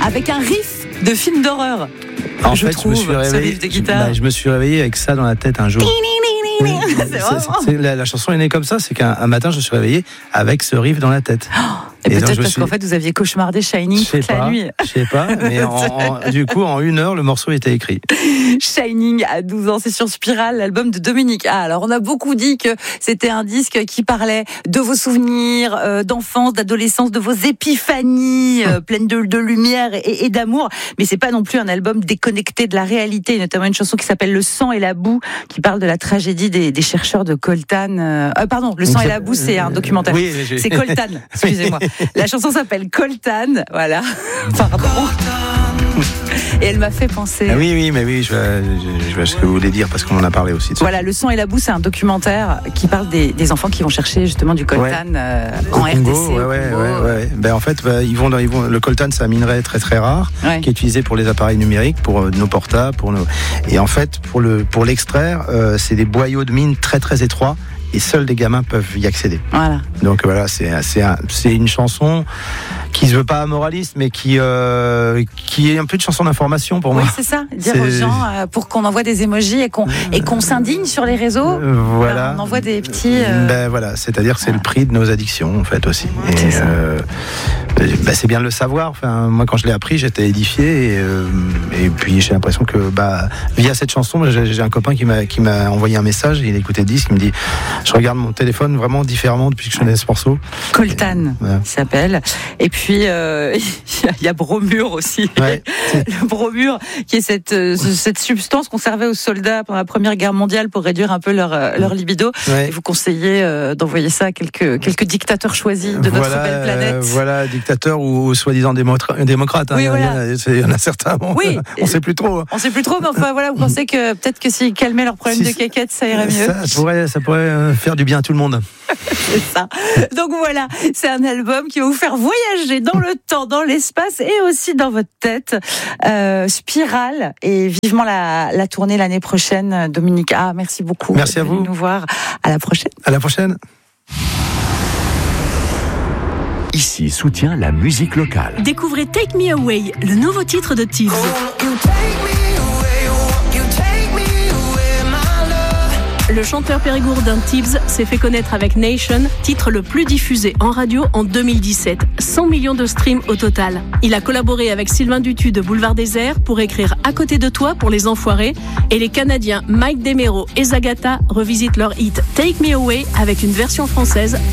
avec un riff de film d'horreur. En je fait, trouve, je me suis réveillé, ce riff de guitare. je me suis réveillé avec ça dans la tête un jour. Oui, la chanson est née comme ça, c'est qu'un matin je me suis réveillé avec ce riff dans la tête. Et peut-être parce qu'en fait vous aviez cauchemardé Shining toute la nuit. Je sais pas, mais du coup en 1 heure le morceau était écrit. Shining à 12 ans, c'est sur Spiral, l'album de Dominique A. Alors on a beaucoup dit que c'était un disque qui parlait de vos souvenirs d'enfance, d'adolescence, de vos épiphanies pleines de lumière et d'amour, mais c'est pas non plus un album déconnecté de la réalité, notamment une chanson qui s'appelle Le sang et la boue, qui parle de la tragédie des chercheurs de Coltan. Pardon, Le sang et la boue, c'est un documentaire. Oui, c'est Coltan, excusez-moi. La chanson s'appelle Coltan, voilà. Pardon. Et elle m'a fait penser. Ah oui, mais oui, je vois ce que vous voulez dire parce qu'on en a parlé aussi. Voilà, Le sang et la boue, c'est un documentaire qui parle des enfants qui vont chercher justement du coltan en Congo, RDC. Ouais. Ben, en fait, le coltan, c'est un minerai très très rare qui est utilisé pour les appareils numériques, pour nos portables, Et en fait, pour l'extraire, c'est des boyaux de mine très très étroits. Et seuls des gamins peuvent y accéder. Voilà. Donc voilà, c'est une chanson qui se veut pas moraliste, mais qui est un peu de chanson d'information pour moi. Oui, c'est ça. Dire aux gens pour qu'on envoie des emojis et qu'on s'indigne sur les réseaux. Voilà. On envoie des petits. Ben voilà, c'est-à-dire que c'est le prix de nos addictions en fait aussi. Et c'est bien de le savoir. Enfin, moi, quand je l'ai appris, j'étais édifié et puis j'ai l'impression que via cette chanson, j'ai un copain qui m'a envoyé un message. Il écoutait le disque, il me dit. Je regarde mon téléphone vraiment différemment depuis que je connais ce morceau. Coltan, il s'appelle. Et puis, il y a bromure aussi. Ouais. Le bromure, qui est cette substance qu'on servait aux soldats pendant la Première Guerre mondiale pour réduire un peu leur libido. Ouais. Et vous conseillez d'envoyer ça à quelques dictateurs choisis de notre belle planète. Voilà, dictateurs ou soi-disant démocrates. Oui, il y en a certains. Oui. On ne sait plus trop. On ne sait plus trop, mais enfin, voilà, vous pensez que peut-être que s'ils calmaient leurs problèmes de caquette, ça irait mieux. Ça pourrait faire du bien à tout le monde. C'est ça. Donc voilà, c'est un album qui va vous faire voyager dans le temps, dans l'espace et aussi dans votre tête. Spiral, et vivement la tournée l'année prochaine. Dominique A, merci beaucoup. Merci à vous. Nous voir. À la prochaine. À la prochaine. Ici soutient la musique locale. Découvrez Take Me Away, le nouveau titre de Tibbs. Le chanteur périgourdin Tibbs s'est fait connaître avec Nation, titre le plus diffusé en radio en 2017. 100 millions de streams au total. Il a collaboré avec Sylvain Dutu de Boulevard Désert pour écrire À côté de toi pour les Enfoirés. Et les Canadiens Mike Demero et Zagata revisitent leur hit Take Me Away avec une version française